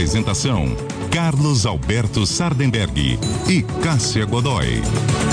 Apresentação: Carlos Alberto Sardenberg e Cássia Godoy.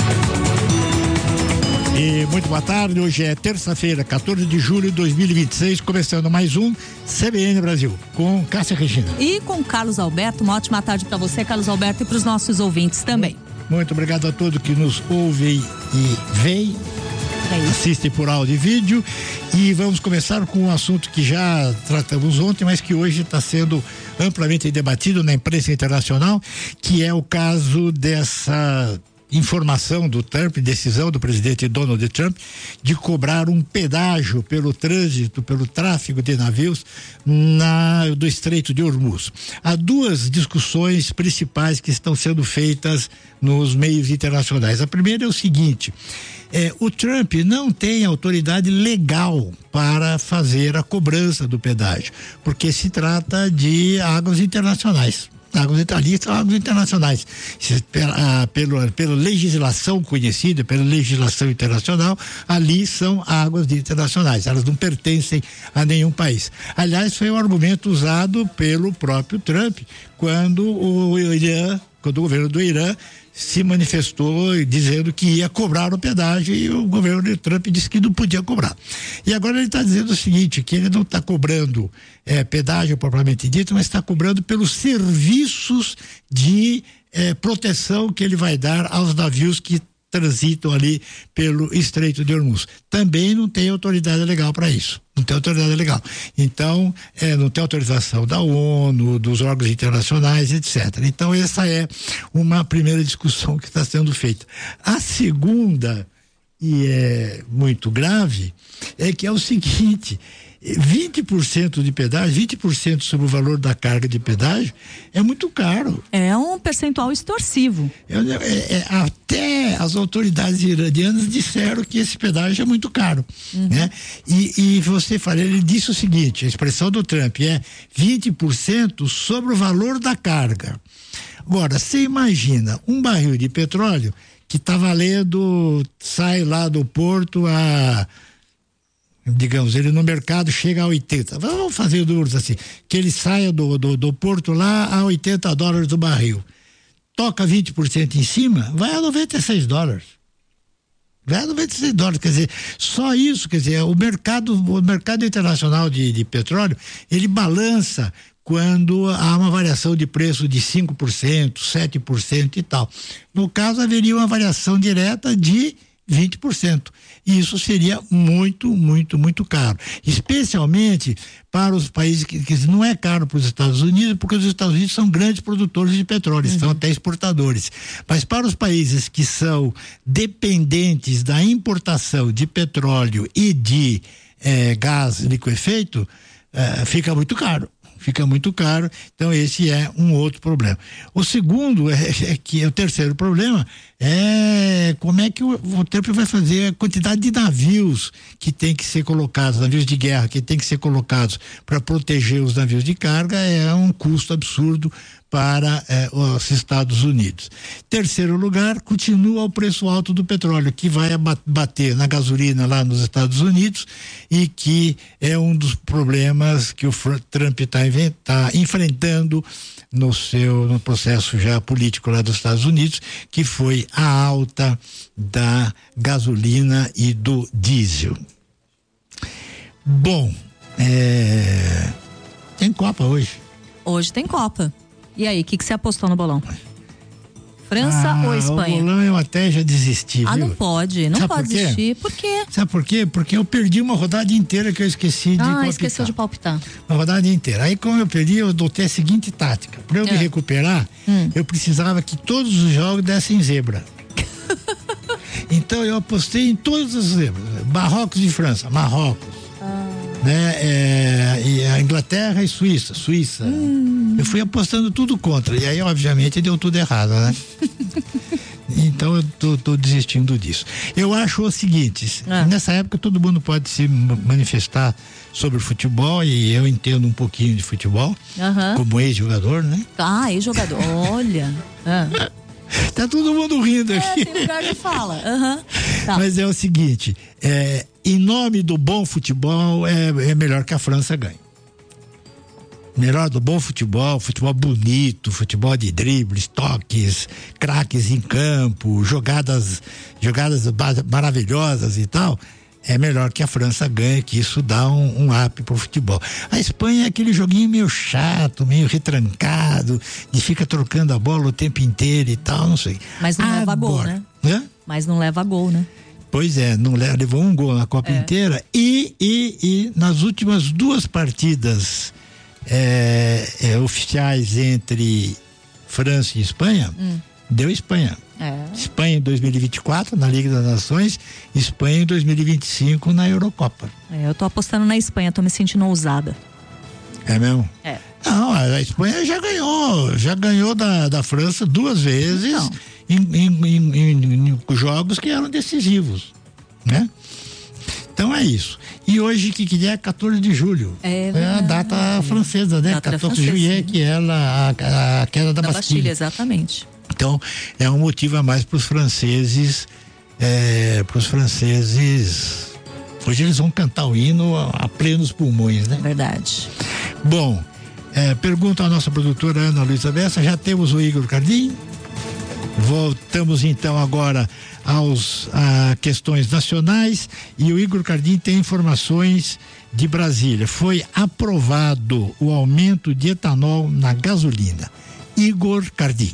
E muito boa tarde, hoje é terça-feira, 14 de julho de 2026, começando mais um CBN Brasil, com Cássia Regina. E com Carlos Alberto. Uma ótima tarde para você, Carlos Alberto, e para os nossos ouvintes também. Muito obrigado a todos que nos ouvem e veem, assistem por áudio e vídeo. E vamos começar com um assunto que já tratamos ontem, mas que hoje está sendo amplamente debatido na imprensa internacional, que é o caso dessa informação do Trump, decisão do presidente Donald Trump de cobrar um pedágio pelo trânsito, pelo tráfego de navios do Estreito de Hormuz. Há duas discussões principais que estão sendo feitas nos meios internacionais. A primeira é o seguinte: o Trump não tem autoridade legal para fazer a cobrança do pedágio, porque se trata de águas internacionais. Águas internacionais. Pela legislação conhecida, pela legislação internacional, ali são águas internacionais, elas não pertencem a nenhum país. Aliás, foi um argumento usado pelo próprio Trump quando o governo do Irã se manifestou dizendo que ia cobrar o pedágio, e o governo de Trump disse que não podia cobrar. E agora ele está dizendo o seguinte, que ele não está cobrando pedágio propriamente dito, mas está cobrando pelos serviços de proteção que ele vai dar aos navios que transitam ali pelo Estreito de Hormuz. Também não tem autoridade legal para isso. Não tem autoridade legal. Então, não tem autorização da ONU, dos órgãos internacionais, etc. Então, essa é uma primeira discussão que está sendo feita. A segunda, e é muito grave, é que é o seguinte: 20% de pedágio, 20% sobre o valor da carga de pedágio é muito caro. É um percentual extorsivo. Até as autoridades iranianas disseram que esse pedágio é muito caro, né? E você fala, ele disse o seguinte, a expressão do Trump é 20% sobre o valor da carga. Agora, você imagina um barril de petróleo que está valendo, sai lá do porto digamos, ele no mercado chega a 80, vamos fazer números assim, que ele saia do porto lá a $80 o barril, toca 20% em cima, vai a $96. Vai a $96, quer dizer, só isso, quer dizer, o mercado internacional de petróleo, ele balança quando há uma variação de preço de 5%, 7% e tal. No caso, haveria uma variação direta de 20%. E isso seria muito, muito, muito caro. Especialmente para os países que não é caro para os Estados Unidos, porque os Estados Unidos são grandes produtores de petróleo, são até exportadores. Mas para os países que são dependentes da importação de petróleo e de gás liquefeito, fica muito caro. Fica muito caro, então esse é um outro problema. O segundo o terceiro problema é como é que o Trump vai fazer a quantidade de navios que tem que ser colocados, navios de guerra que tem que ser colocados para proteger os navios de carga, é um custo absurdo para os Estados Unidos. Terceiro lugar, continua o preço alto do petróleo, que vai bater na gasolina lá nos Estados Unidos, e que é um dos problemas que o Trump está enfrentando no processo já político lá dos Estados Unidos, que foi a alta da gasolina e do diesel. Bom, tem Copa hoje. Hoje tem Copa. E aí, o que você apostou no bolão? França ou Espanha? O bolão eu até já desisti, viu? Não pode, não pode desistir. Por quê? Sabe por quê? Porque eu perdi uma rodada inteira que eu esqueci de palpitar. Esqueceu de palpitar. Uma rodada inteira. Aí, como eu perdi, eu adotei a seguinte tática. Para eu me recuperar, eu precisava que todos os jogos dessem zebra. Então, eu apostei em todas as zebras. Marrocos e França, Marrocos. E a Inglaterra e Suíça. Eu fui apostando tudo contra, e aí obviamente deu tudo errado, né? Então eu tô desistindo disso. Eu acho o seguinte, nessa época todo mundo pode se manifestar sobre futebol, e eu entendo um pouquinho de futebol, como ex-jogador, né? Ex-jogador, olha. Tá todo mundo rindo aqui. Tem lugar que fala. Tá. Mas é o seguinte, em nome do bom futebol, é melhor que a França ganhe. Melhor do bom futebol, futebol bonito, futebol de dribles, toques, craques em campo, jogadas maravilhosas e tal. É melhor que a França ganhe, que isso dá um up pro futebol. A Espanha é aquele joguinho meio chato, meio retrancado, de fica trocando a bola o tempo inteiro e tal, não sei. Mas não leva gol, né? Hã? Mas não leva gol, né? Pois é, não levou um gol na Copa inteira e nas últimas 2 partidas oficiais entre França e Espanha, deu Espanha. Espanha em 2024 na Liga das Nações, Espanha em 2025 na Eurocopa. Eu tô apostando na Espanha, tô me sentindo ousada. É mesmo? Não, a Espanha já ganhou da França 2 vezes em jogos que eram decisivos, né? Então é isso. E hoje, que é 14 de julho. É a data francesa, né? 14 de julho, que é a queda da Bastilha. Exatamente. Então, é um motivo a mais para os franceses. Hoje eles vão cantar o hino a plenos pulmões, né? Verdade. Bom, pergunta à nossa produtora Ana Luísa Bessa, já temos o Igor Cardim? Voltamos então agora a questões nacionais e o Igor Cardim tem informações de Brasília. Foi aprovado o aumento de etanol na gasolina. Igor Cardim.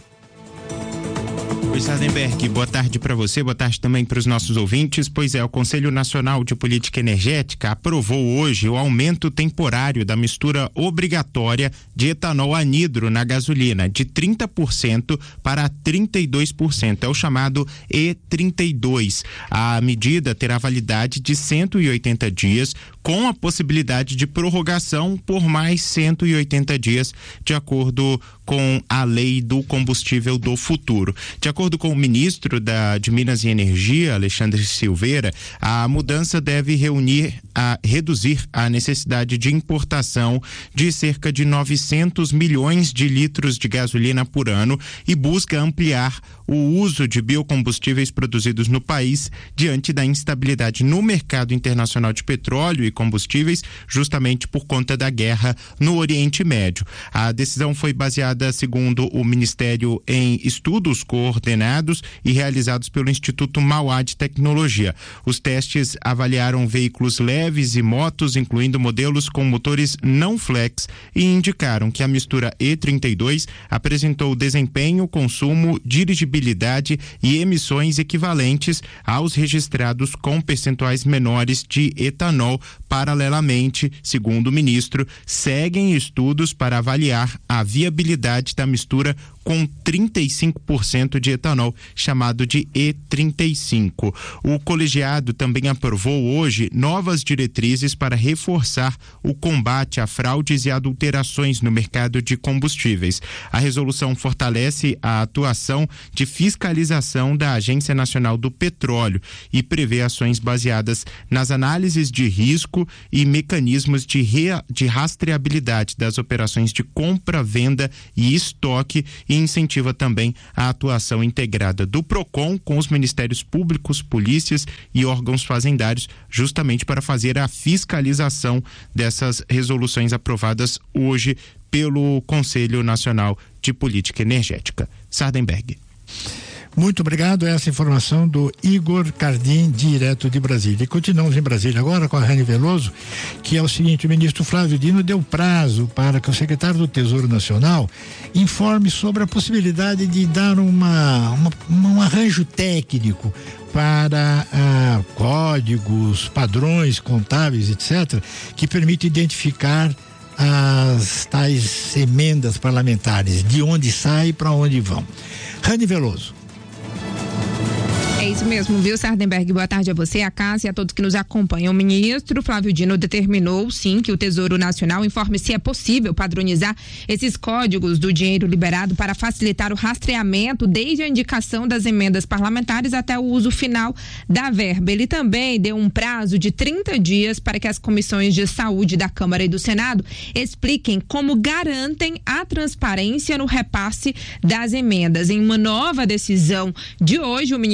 Oi, Sardenberg, boa tarde para você, boa tarde também para os nossos ouvintes. Pois é, o Conselho Nacional de Política Energética aprovou hoje o aumento temporário da mistura obrigatória de etanol anidro na gasolina, de 30% para 32%, é o chamado E32. A medida terá validade de 180 dias, com a possibilidade de prorrogação por mais 180 dias, de acordo com a lei do combustível do futuro. De acordo com o ministro de Minas e Energia, Alexandre Silveira, a mudança deve reduzir a necessidade de importação de cerca de 900 milhões de litros de gasolina por ano e busca ampliar o uso de biocombustíveis produzidos no país diante da instabilidade no mercado internacional de petróleo e combustíveis, justamente por conta da guerra no Oriente Médio. A decisão foi baseada, segundo o Ministério, em estudos coordenados e realizados pelo Instituto Mauá de Tecnologia. Os testes avaliaram veículos leves e motos, incluindo modelos com motores não flex, e indicaram que a mistura E32 apresentou desempenho, consumo, dirigibilidade e emissões equivalentes aos registrados com percentuais menores de etanol. Paralelamente, segundo o ministro, seguem estudos para avaliar a viabilidade da mistura com 35% de etanol, chamado de E35. O colegiado também aprovou hoje novas diretrizes para reforçar o combate a fraudes e adulterações no mercado de combustíveis. A resolução fortalece a atuação de fiscalização da Agência Nacional do Petróleo e prevê ações baseadas nas análises de risco e mecanismos de rastreabilidade das operações de compra, venda e estoque, e incentiva também a atuação integrada do PROCON com os ministérios públicos, polícias e órgãos fazendários, justamente para fazer a fiscalização dessas resoluções aprovadas hoje pelo Conselho Nacional de Política Energética. Sardenberg. Muito obrigado, essa informação do Igor Cardim, direto de Brasília. E continuamos em Brasília agora com a Rani Veloso, que é o seguinte: o ministro Flávio Dino deu prazo para que o secretário do Tesouro Nacional informe sobre a possibilidade de dar um arranjo técnico para códigos, padrões contábeis, etc., que permite identificar as tais emendas parlamentares, de onde sai e para onde vão. Rani Veloso. É isso mesmo, viu, Sardenberg? Boa tarde a você, a Cássia e a todos que nos acompanham. O ministro Flávio Dino determinou, sim, que o Tesouro Nacional informe se é possível padronizar esses códigos do dinheiro liberado para facilitar o rastreamento desde a indicação das emendas parlamentares até o uso final da verba. Ele também deu um prazo de 30 dias para que as comissões de saúde da Câmara e do Senado expliquem como garantem a transparência no repasse das emendas. Em uma nova decisão de hoje, o ministro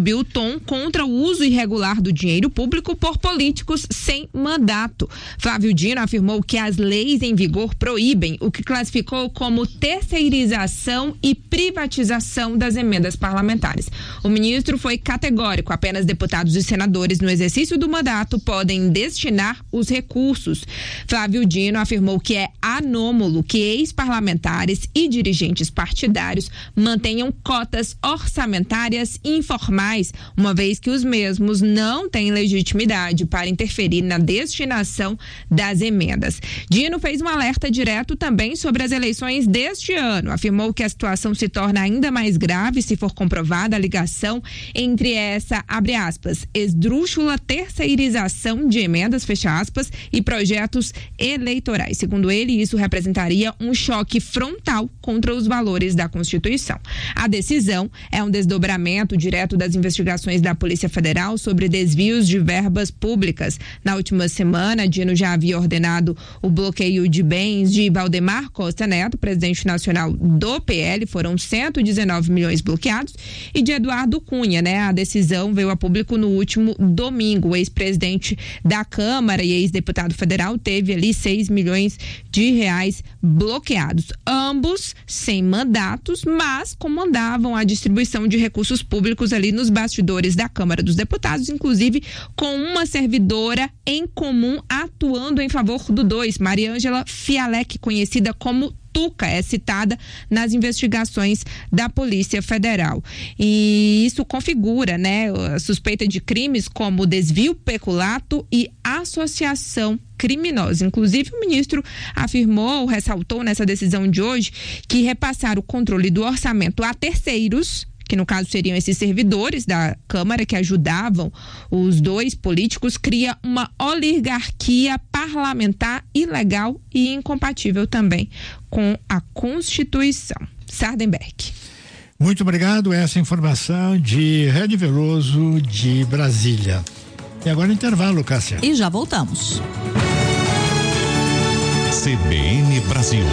subiu o tom contra o uso irregular do dinheiro público por políticos sem mandato. Flávio Dino afirmou que as leis em vigor proíbem o que classificou como terceirização e privatização das emendas parlamentares. O ministro foi categórico: apenas deputados e senadores no exercício do mandato podem destinar os recursos. Flávio Dino afirmou que é anômalo que ex-parlamentares e dirigentes partidários mantenham cotas orçamentárias informais, uma vez que os mesmos não têm legitimidade para interferir na destinação das emendas. Dino fez um alerta direto também sobre as eleições deste ano. Afirmou que a situação se torna ainda mais grave se for comprovada a ligação entre essa, abre aspas, esdrúxula terceirização de emendas, fecha aspas, e projetos eleitorais. Segundo ele, isso representaria um choque frontal contra os valores da Constituição. A decisão é um desdobramento direto das investigações da Polícia Federal sobre desvios de verbas públicas. Na última semana, Dino já havia ordenado o bloqueio de bens de Valdemar Costa Neto, presidente nacional do PL, foram 119 milhões bloqueados, e de Eduardo Cunha, A decisão veio a público no último domingo. O ex-presidente da Câmara e ex-deputado federal teve ali 6 milhões de reais bloqueados. Ambos sem mandatos, mas comandavam a distribuição de recursos públicos ali nos bastidores da Câmara dos Deputados, inclusive com uma servidora em comum atuando em favor do 2, Mariângela Fialec, conhecida como Tuca, é citada nas investigações da Polícia Federal. E isso configura, a suspeita de crimes como desvio, peculato e associação criminosa. Inclusive, o ministro ressaltou nessa decisão de hoje que repassar o controle do orçamento a terceiros, que no caso seriam esses servidores da Câmara que ajudavam os 2 políticos, cria uma oligarquia parlamentar ilegal e incompatível também com a Constituição. Sardenberg. Muito obrigado. Essa informação de Rede Veloso de Brasília. E agora intervalo, Cássia. E já voltamos. CBN Brasil.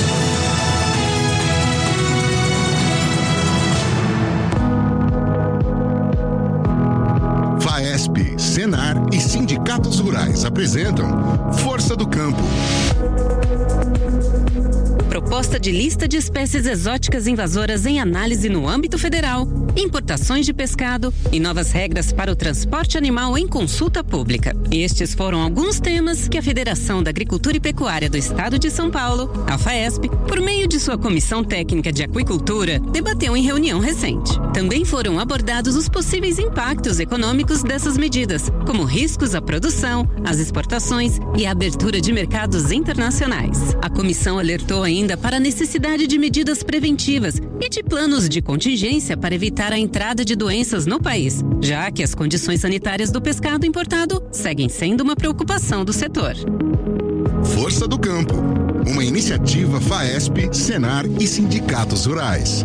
FAESP, Senar e sindicatos rurais apresentam Força do Campo. Proposta de lista de espécies exóticas invasoras em análise no âmbito federal, importações de pescado e novas regras para o transporte animal em consulta pública. Estes foram alguns temas que a Federação da Agricultura e Pecuária do Estado de São Paulo, a FAESP, por meio de sua Comissão Técnica de Aquicultura, debateu em reunião recente. Também foram abordados os possíveis impactos econômicos dessas medidas, como riscos à produção, às exportações e a abertura de mercados internacionais. A comissão alertou ainda para a necessidade de medidas preventivas e de planos de contingência para evitar a entrada de doenças no país, já que as condições sanitárias do pescado importado seguem sendo uma preocupação do setor. Força do Campo, uma iniciativa FAESP, Senar e sindicatos rurais.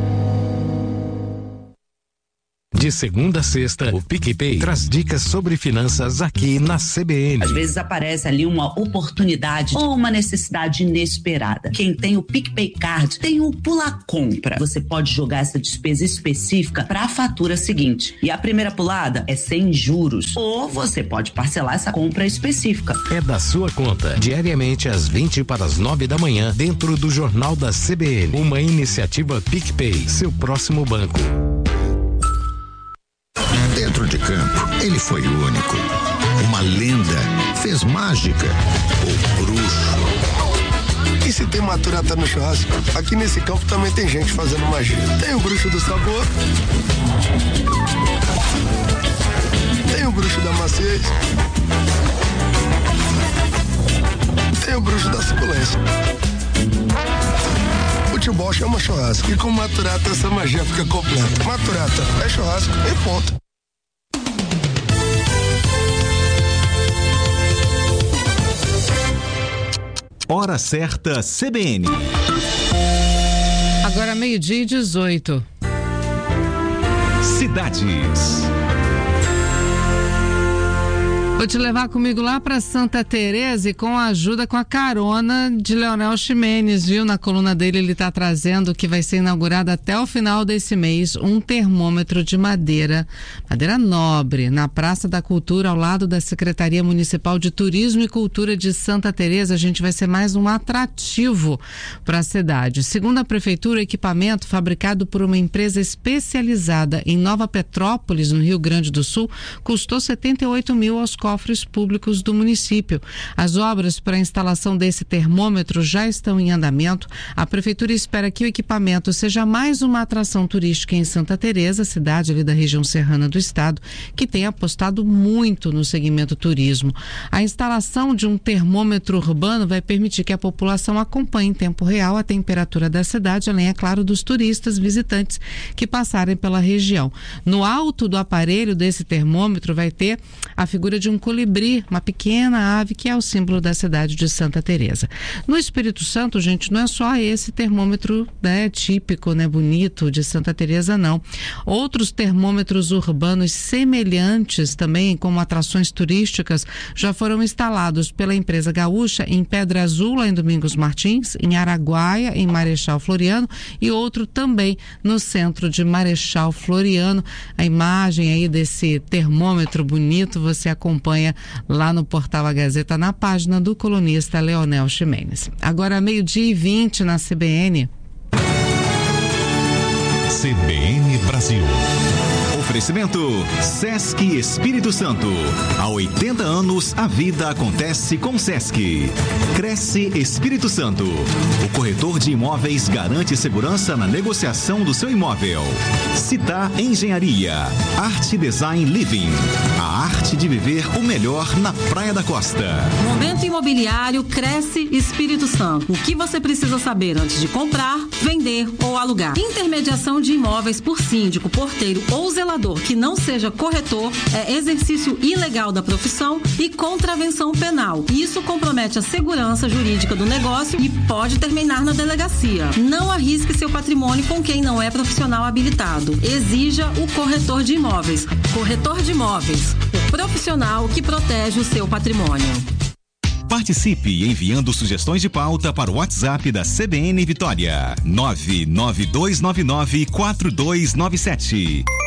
De segunda a sexta, o PicPay traz dicas sobre finanças aqui na CBN. Às vezes aparece ali uma oportunidade ou uma necessidade inesperada. Quem tem o PicPay Card tem o Pula Compra. Você pode jogar essa despesa específica para a fatura seguinte. E a primeira pulada é sem juros. Ou você pode parcelar essa compra específica. É da sua conta, diariamente às 20 para as 9 da manhã, dentro do Jornal da CBN. Uma iniciativa PicPay, seu próximo banco. Dentro de campo, ele foi único. Uma lenda, fez mágica, o bruxo. E se tem maturata no churrasco, aqui nesse campo também tem gente fazendo magia. Tem o bruxo do sabor, tem o bruxo da maciez, tem o bruxo da suculência. Futebol chama churrasco e com maturata essa magia fica completa. Maturata é churrasco e ponto. Hora certa CBN. Agora 12:18. Cidades. Vou te levar comigo lá para Santa Teresa e com a ajuda, com a carona de Leonel Ximenes, viu? Na coluna dele ele está trazendo que vai ser inaugurado até o final desse mês um termômetro de madeira nobre, na Praça da Cultura, ao lado da Secretaria Municipal de Turismo e Cultura de Santa Teresa. A gente vai ser mais um atrativo para a cidade. Segundo a Prefeitura, o equipamento fabricado por uma empresa especializada em Nova Petrópolis, no Rio Grande do Sul, custou 78 mil aos cofres públicos do município. As obras para a instalação desse termômetro já estão em andamento. A Prefeitura espera que o equipamento seja mais uma atração turística em Santa Teresa, cidade ali da região serrana do estado, que tem apostado muito no segmento turismo. A instalação de um termômetro urbano vai permitir que a população acompanhe em tempo real a temperatura da cidade, além, é claro, dos turistas visitantes que passarem pela região. No alto do aparelho desse termômetro vai ter a figura de um colibri, uma pequena ave que é o símbolo da cidade de Santa Teresa. No Espírito Santo, gente, não é só esse termômetro, né, típico, né, bonito de Santa Teresa, não. Outros termômetros urbanos semelhantes também, como atrações turísticas, já foram instalados pela empresa gaúcha em Pedra Azul, lá em Domingos Martins, em Araguaia, em Marechal Floriano, e outro também no centro de Marechal Floriano. A imagem aí desse termômetro bonito você acompanha lá no portal A Gazeta, na página do colunista Leonel Ximenes. Agora, 12:20 na CBN. CBN Brasil. Oferecimento Sesc Espírito Santo. Há 80 anos a vida acontece com Sesc. Cresce Espírito Santo. O corretor de imóveis garante segurança na negociação do seu imóvel. Citar Engenharia. Arte Design Living. A arte de viver o melhor na Praia da Costa. Momento Imobiliário Cresce Espírito Santo. O que você precisa saber antes de comprar, vender ou alugar? Intermediação de imóveis por síndico, porteiro ou zelador que não seja corretor é exercício ilegal da profissão e contravenção penal. Isso compromete a segurança jurídica do negócio e pode terminar na delegacia. Não arrisque seu patrimônio com quem não é profissional habilitado. Exija o corretor de imóveis. Corretor de imóveis, o profissional que protege o seu patrimônio. Participe enviando sugestões de pauta para o WhatsApp da CBN Vitória. 992994297.